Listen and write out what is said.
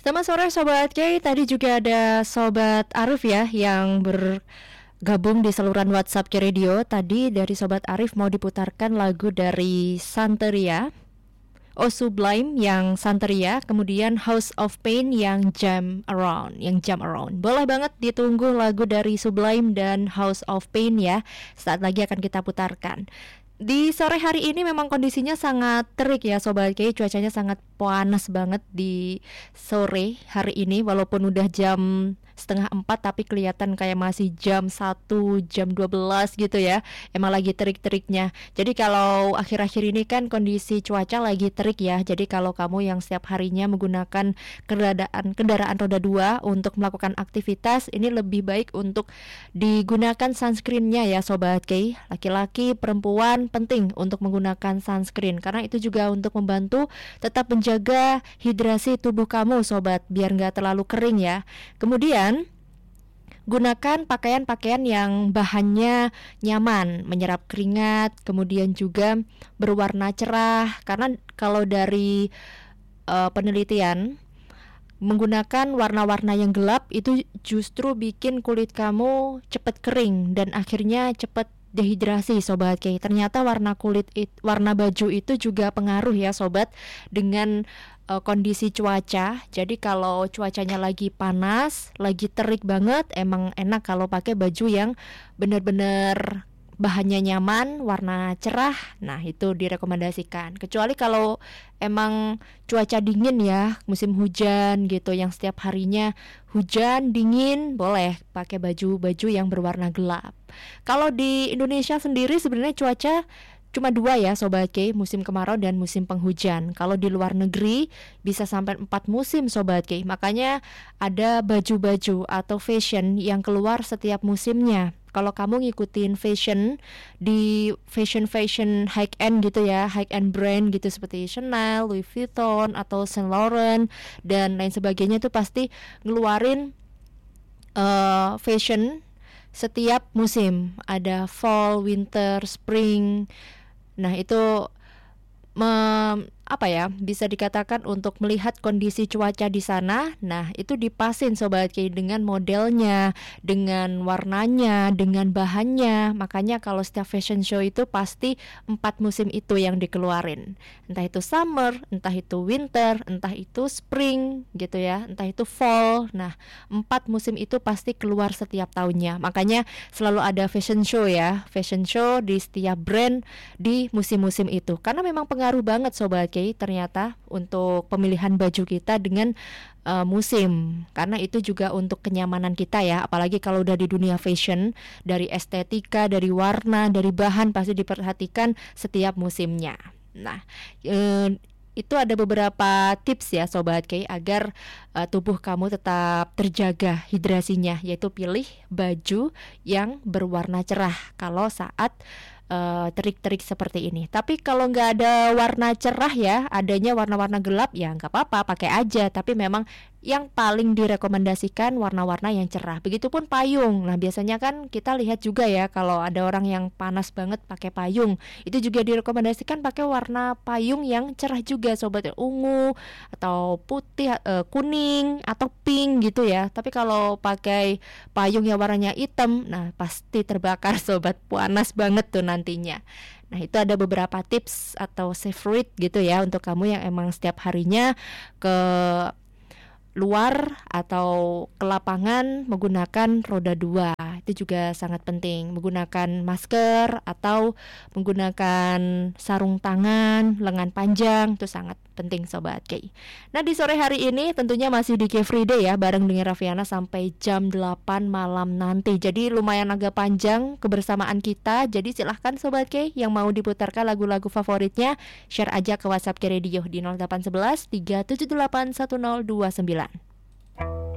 Selamat sore Sobat K. Tadi juga ada Sobat Arif ya yang bergabung di saluran WhatsApp K Radio. Tadi dari Sobat Arif mau diputarkan lagu dari Santeria, Oh Sublime yang Santeria, kemudian House of Pain yang Jump Around. Boleh banget ditunggu lagu dari Sublime dan House of Pain ya. Saat lagi akan kita putarkan. Di sore hari ini memang kondisinya sangat terik ya Sobat K. Cuacanya sangat panas banget di sore hari ini. Walaupun udah jam setengah 4 tapi kelihatan kayak masih jam 1, jam 12 gitu ya. Emang lagi terik-teriknya. Jadi kalau akhir-akhir ini kan kondisi cuaca lagi terik ya. Jadi kalau kamu yang setiap harinya menggunakan kendaraan roda 2 untuk melakukan aktivitas, ini lebih baik untuk digunakan sunscreen-nya ya Sobat K. Laki-laki, perempuan penting untuk menggunakan sunscreen karena itu juga untuk membantu tetap menjaga hidrasi tubuh kamu Sobat, biar nggak terlalu kering ya. Kemudian gunakan pakaian-pakaian yang bahannya nyaman, menyerap keringat, kemudian juga berwarna cerah. Karena kalau dari penelitian, menggunakan warna-warna yang gelap itu justru bikin kulit kamu cepat kering dan akhirnya cepat dehidrasi Sobat K. Ternyata warna baju itu juga pengaruh ya Sobat dengan kondisi cuaca. Jadi kalau cuacanya lagi panas, lagi terik banget, emang enak kalau pakai baju yang benar-benar bahannya nyaman, warna cerah. Nah itu direkomendasikan. Kecuali kalau emang cuaca dingin ya, musim hujan gitu, yang setiap harinya hujan, dingin, boleh pakai baju-baju yang berwarna gelap. Kalau di Indonesia sendiri sebenarnya cuaca cuma dua ya Sobat K, musim kemarau dan musim penghujan. Kalau di luar negeri bisa sampai 4 musim Sobat K. Makanya ada baju-baju atau fashion yang keluar setiap musimnya. Kalau kamu ngikutin fashion di fashion high end gitu ya, high end brand gitu seperti Chanel, Louis Vuitton atau Saint Laurent dan lain sebagainya, itu pasti ngeluarin fashion setiap musim. Ada fall, winter, spring. Nah itu bisa dikatakan untuk melihat kondisi cuaca di sana. Nah itu dipasin Sobat K dengan modelnya, dengan warnanya, dengan bahannya. Makanya kalau setiap fashion show itu pasti 4 musim itu yang dikeluarin. Entah itu summer, entah itu winter, entah itu spring gitu ya, entah itu fall. Nah 4 musim itu pasti keluar setiap tahunnya. Makanya selalu ada fashion show ya, fashion show di setiap brand di musim-musim itu. Karena memang pengaruh banget Sobat K ternyata untuk pemilihan baju kita dengan musim. Karena itu juga untuk kenyamanan kita ya. Apalagi kalau udah di dunia fashion, dari estetika, dari warna, dari bahan pasti diperhatikan setiap musimnya. Nah itu ada beberapa tips ya Sobat K agar tubuh kamu tetap terjaga hidrasinya, yaitu pilih baju yang berwarna cerah kalau saat terik-terik seperti ini. Tapi kalau nggak ada warna cerah ya, adanya warna-warna gelap ya nggak apa-apa, pakai aja. Tapi memang yang paling direkomendasikan warna-warna yang cerah. Begitupun payung. Nah biasanya kan kita lihat juga ya kalau ada orang yang panas banget pakai payung, itu juga direkomendasikan pakai warna payung yang cerah juga Sobat, ungu atau putih, kuning atau pink gitu ya. Tapi kalau pakai payung yang warnanya hitam, nah pasti terbakar Sobat, panas banget tuh nantinya. Nah itu ada beberapa tips atau favorite gitu ya untuk kamu yang emang setiap harinya ke luar atau ke lapangan menggunakan roda 2. Itu juga sangat penting. Menggunakan masker atau menggunakan sarung tangan, lengan panjang, itu sangat penting Sobat K. Nah di sore hari ini tentunya masih di K Free Day ya, bareng dengan Raffiana sampai jam 8 malam nanti. Jadi lumayan agak panjang kebersamaan kita. Jadi silahkan Sobat K yang mau diputarkan lagu-lagu favoritnya, share aja ke WhatsApp K Radio di 0811 378 1029.